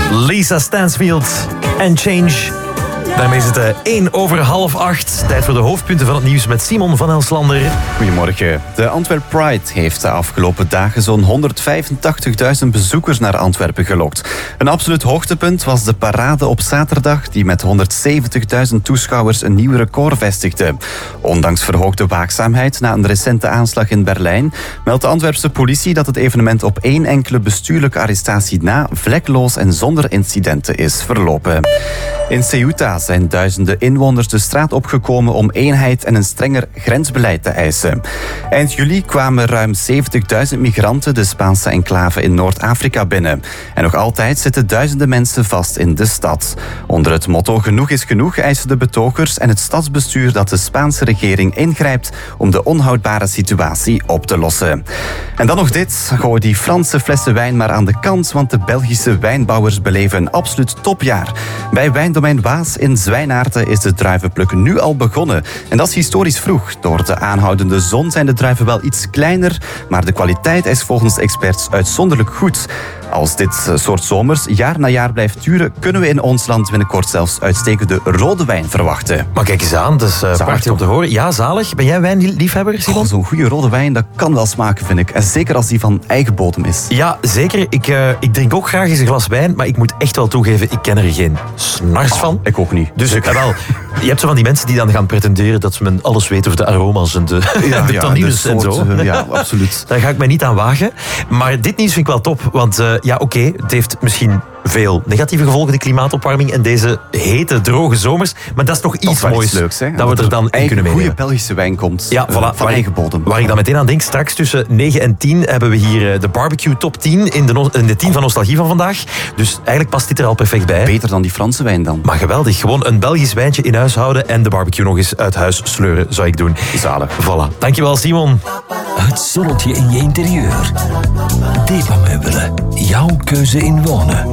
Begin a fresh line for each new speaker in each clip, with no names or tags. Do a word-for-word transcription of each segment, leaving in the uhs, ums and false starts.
Lisa Stansfield en Change. Daarmee is het één over half acht. Tijd voor de hoofdpunten van het nieuws met Simon van Elslander.
Goedemorgen. De Antwerp Pride heeft de afgelopen dagen zo'n honderdvijfentachtigduizend bezoekers naar Antwerpen gelokt. Een absoluut hoogtepunt was de parade op zaterdag, die met honderdzeventigduizend toeschouwers een nieuw record vestigde. Ondanks verhoogde waakzaamheid na een recente aanslag in Berlijn, meldt de Antwerpse politie dat het evenement op één enkele bestuurlijke arrestatie na vlekloos en zonder incidenten is verlopen. In Ceuta zijn duizenden inwoners de straat opgekomen om eenheid en een strenger grensbeleid te eisen. Eind juli kwamen ruim zeventigduizend migranten de Spaanse enclave in Noord-Afrika binnen. En nog altijd zitten duizenden mensen vast in de stad. Onder het motto genoeg is genoeg eisen de betogers en het stadsbestuur dat de Spaanse regering ingrijpt om de onhoudbare situatie op te lossen. En dan nog dit. Gooi die Franse flessen wijn maar aan de kant, want de Belgische wijnbouwers beleven een absoluut topjaar. Bij Wijndomein Waas in Zwijnaarden is de druivenpluk nu al begonnen. En dat is historisch vroeg. Door de aanhoudende zon zijn de druiven wel iets kleiner, maar de kwaliteit is volgens experts uitzonderlijk goed. Als dit soort zomers jaar na jaar blijft duren, kunnen we in ons land binnenkort zelfs uitstekende rode wijn verwachten.
Maar kijk eens aan, dat is uh, prachtig om te horen. Ja, zalig. Ben jij wijnliefhebber, Simon?
Oh, zo'n goede rode wijn, dat kan wel smaken, vind ik. En zeker als die van eigen bodem is.
Ja, zeker. Ik, uh, ik drink ook graag eens een glas wijn, maar ik moet echt wel toegeven, ik ken er geen snars
oh,
van.
Ik ook niet.
Dus ik, wel, je hebt zo van die mensen die dan gaan pretenderen dat ze men alles weten over de aroma's en de,
ja,
de
ja,
tannines
de
en
soort,
zo.
Ja, absoluut.
Daar ga ik mij niet aan wagen. Maar dit nieuws vind ik wel top, want uh, ja, oké, okay, het heeft misschien veel negatieve gevolgen, de klimaatopwarming en deze hete, droge zomers. Maar dat is toch iets
dat
moois
iets leuks, hè?
dat we er dan in kunnen meenemen.
Goede Belgische wijn komt
ja, voilà,
uh, van eigen bodem.
Waar ik dan meteen aan denk, straks tussen negen en tien hebben we hier de barbecue top tien in de, no- in de tien van Nostalgie van vandaag. Dus eigenlijk past dit er al perfect bij.
Beter dan die Franse wijn dan.
Maar geweldig, gewoon een Belgisch wijntje in huis houden en de barbecue nog eens uit huis sleuren, zou ik doen.
Zalig.
Voilà. Dankjewel, Simon.
Het zonnetje in je interieur. Debameubelen. Jouw keuze in wonen.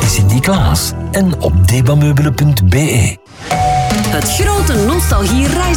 Sinterklaas en op debameubelen punt be.
Het grote nostalgie